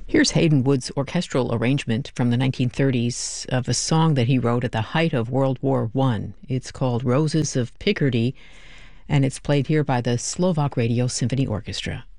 Here's Hayden Wood's orchestral arrangement from the 1930s of a song that he wrote at the height of World War I. It's called Roses of Picardy, and it's played here by the Slovak Radio Symphony Orchestra.